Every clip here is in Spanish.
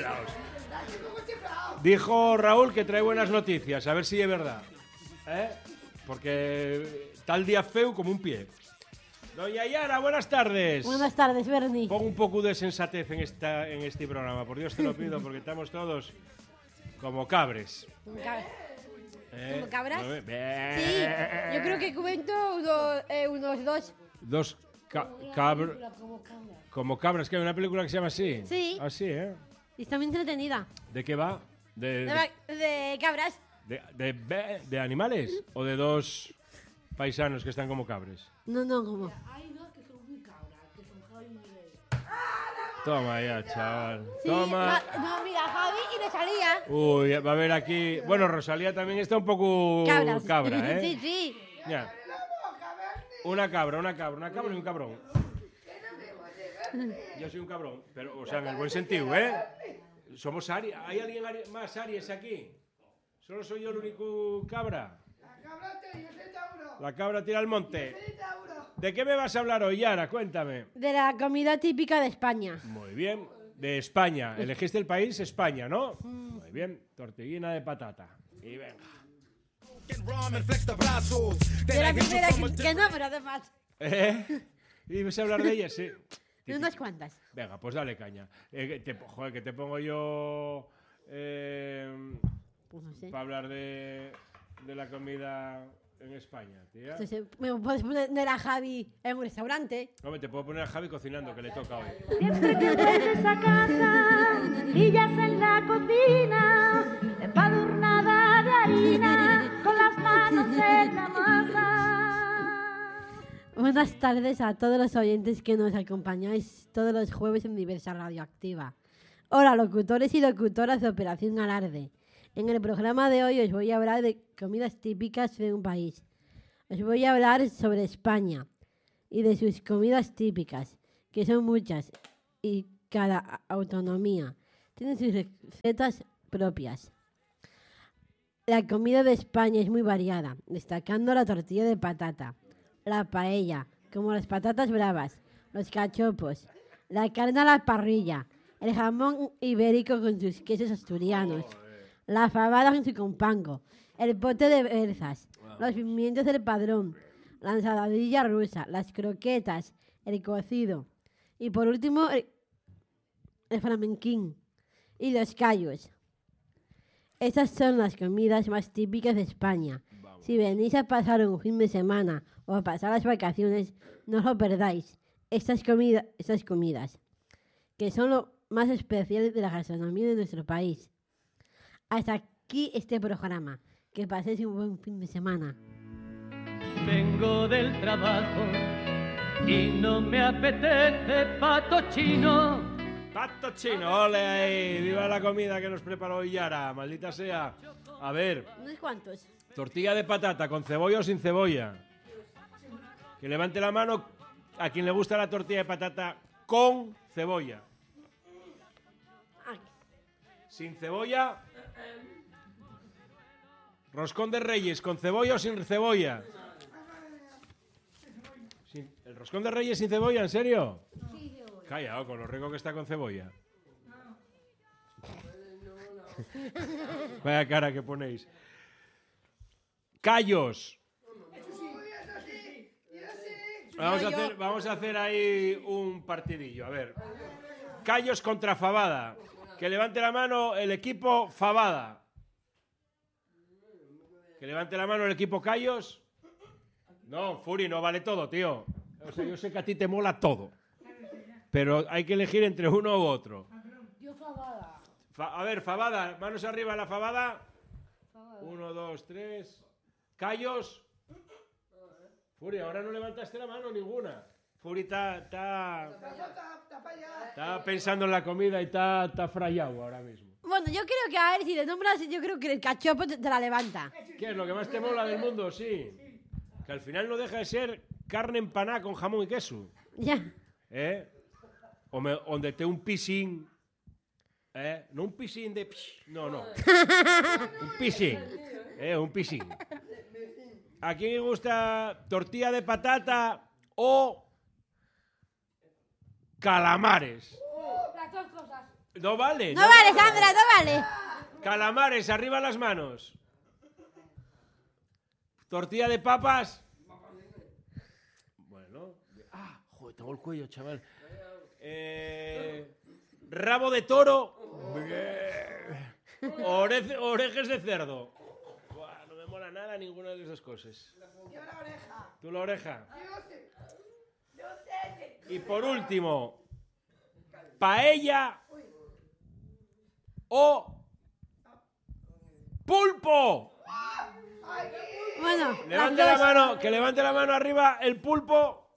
chiflaos. Dijo Raúl que trae buenas noticias, a ver si es verdad. Porque tal día feo como un pie. Doña Yara, buenas tardes. Buenas tardes, Berni. Pon un poco de sensatez en este programa, por Dios te lo pido, porque estamos todos como cabres. ¿Como cabras? ¿No? Sí, yo creo que cuento unos dos. Dos cabras. Como cabras, que hay una película que se llama así. Sí. Así, ¿eh? Y está muy entretenida. ¿De qué va? De cabras. ¿De animales? ¿O de dos paisanos que están como cabres? No, como. Hay dos que son muy cabras, que son Javi y Miguel. Toma ya, chaval. Sí, Toma. no, mira, Javi y Rosalía. Uy, va a haber aquí... Bueno, Rosalía también está un poco Cabras. cabra, ¿eh? Sí. Ya. Una cabra y un cabrón. Yo soy un cabrón, pero, o sea, en el buen sentido, ¿eh? Somos Aries. ¿Hay alguien más Aries aquí? ¿Solo soy yo el único cabra? La cabra tira al monte. ¿De qué me vas a hablar hoy, Yara? Cuéntame. De la comida típica de España. Muy bien. De España. Elegiste el país España, ¿no? Muy bien. Tortillina de patata. Y venga. De la primera que no, pero además. ¿Y vas a hablar de ella? Sí. De unas cuantas. Venga, pues dale caña. Joder, que te pongo yo... Pues no sé. para hablar de la comida en España, tía. Entonces, ¿me puedes poner a Javi en un restaurante? Hombre, te puedo poner a Javi cocinando, que le toca hoy. Siempre que vuelves a casa, pillas en la cocina, empadurnada de harina, con las manos en la masa. Buenas tardes a todos los oyentes que nos acompañáis todos los jueves en Diversa Radioactiva. Hola, locutores y locutoras de Operación Alarde. En el programa de hoy os voy a hablar de comidas típicas de un país. Os voy a hablar sobre España y de sus comidas típicas, que son muchas, y cada autonomía tiene sus recetas propias. La comida de España es muy variada, destacando la tortilla de patata, la paella, como las patatas bravas, los cachopos, la carne a la parrilla, el jamón ibérico con sus quesos asturianos, la fabada con su compango, el pote de berzas, los pimientos del padrón, la ensaladilla rusa, las croquetas, el cocido y por último el flamenquín y los callos. Estas son las comidas más típicas de España. Si venís a pasar un fin de semana o a pasar las vacaciones, no os lo perdáis. Estas comidas, que son lo más especial de la gastronomía de nuestro país. Hasta aquí este programa. Que paséis un buen fin de semana. Vengo del trabajo y no me apetece pato chino. ¡Pato chino! ¡Ole ahí! ¡Viva la comida que nos preparó Yara! ¡Maldita sea! A ver, ¿Unos cuantos? tortilla de patata, ¿con cebolla o sin cebolla? Que levante la mano a quien le gusta la tortilla de patata con cebolla. ¿Sin cebolla? Roscón de Reyes, ¿con cebolla o sin cebolla? ¿El roscón de Reyes sin cebolla, en serio? Sí, cebolla. Calla, con lo rico que está con cebolla. Vaya cara que ponéis. Callos. Vamos a hacer ahí un partidillo. A ver. Callos contra Fabada. Que levante la mano el equipo Fabada. Que levante la mano el equipo Callos. No, Furi, no vale todo, tío. O sea, yo sé que a ti te mola todo. Pero hay que elegir entre uno u otro. Yo Fabada. A ver, Fabada, manos arriba la Fabada. 1, 2, 3. Callos. Furi, ahora no levantaste la mano ninguna. Furi está pensando en la comida y está frayado ahora mismo. Bueno, yo creo que a ver si le nombras, yo creo que el cachopo te la levanta. ¿Qué es lo que más te mola del mundo? Sí. Que al final no deja de ser carne empanada con jamón y queso. Ya. Donde te un pisín. No un pisín de... No. Un pisín. Un pisín. ¿A quién le gusta tortilla de patata o calamares? Las dos cosas. No vale. No vale, Sandra, no vale. Calamares, arriba las manos. Tortilla de papas. Bueno. Joder, tengo el cuello, chaval. Rabo de toro. Orejas de cerdo. Buah, no me mola nada ninguna de esas cosas. Yo la oreja. ¿Tú la oreja? Yo sé. Y por último, paella o pulpo. Bueno, Levante la mano, que levante la mano arriba el pulpo.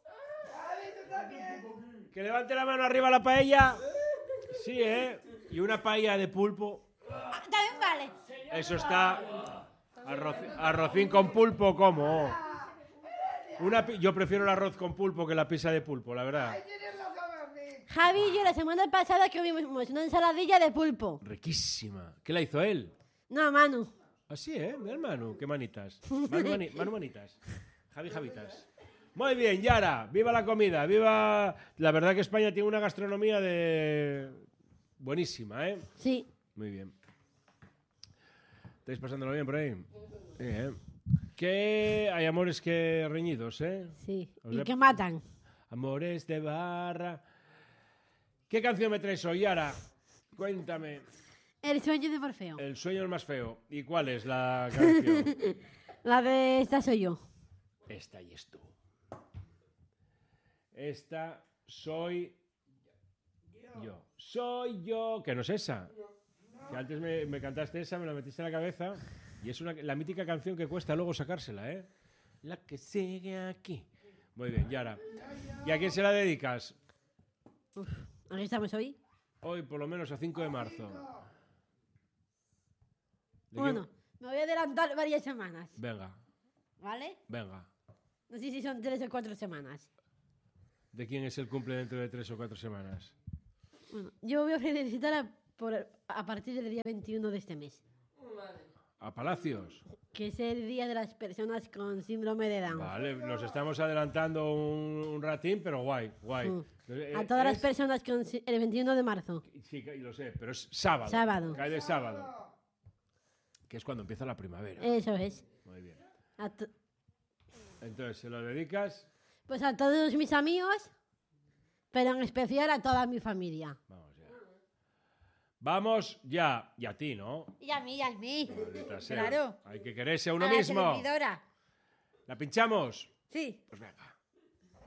Que levante la mano arriba la paella. Sí, y una paella de pulpo. también vale. Eso está. Arrocín con pulpo, ¿cómo? Yo prefiero el arroz con pulpo que la pizza de pulpo, la verdad. Javi y yo la semana pasada comimos una ensaladilla de pulpo. Riquísima. ¿Qué la hizo él? No, Manu. Así, Mira el Manu, qué manitas. Manu manitas. Javi Javitas. Muy bien, Yara. Viva la comida, viva... La verdad que España tiene una gastronomía buenísima, ¿eh? Sí. Muy bien. ¿Estáis pasándolo bien por ahí? Sí, ¿Qué? Hay amores que reñidos, ¿eh? Sí. Os Y le- que matan. Amores de barra. ¿Qué canción me traes hoy, Yara? Cuéntame. El sueño de Morfeo. El sueño es más feo. ¿Y cuál es la canción? La de Esta soy yo. Esta y es tú. Esta soy yo. Soy yo. Que no es esa. Que antes me cantaste esa, me la metiste en la cabeza. Y es la mítica canción que cuesta luego sacársela, ¿eh? La que sigue aquí. Muy bien, Yara. ¿Y a quién se la dedicas? ¿A qué estamos hoy? Hoy, por lo menos, a 5 de marzo. ¿De Bueno, me voy a adelantar varias semanas. Venga, ¿Vale? venga. No sé si son 3 o 4 semanas. ¿De quién es el cumple dentro de 3 o 4 semanas? Bueno, yo voy a felicitar a partir del día 21 de este mes, ¿A Palacios? que es el día de las personas con síndrome de Down. Vale, nos estamos adelantando un ratín, pero guay, guay. A todas las personas con el 21 de marzo. Sí, lo sé, pero es sábado. Sábado. Cae de sábado. Que es cuando empieza la primavera. Eso es. Muy bien. A to- Entonces, ¿se lo dedicas? Pues a todos mis amigos, pero en especial a toda mi familia. Vamos ya. Vamos ya. Y a ti, ¿no? Y a mí, y a mí. Maldita sea. Claro. Hay que quererse a uno A la mismo. servidora. ¿La pinchamos? Sí. Pues venga.